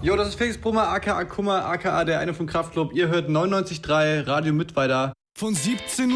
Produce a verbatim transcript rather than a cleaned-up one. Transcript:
Jo, das ist Felix Brummer, aka Kummer, aka der eine vom Kraftklub. Ihr hört neunundneunzig Komma drei Radio Mittweida. Von siebzehn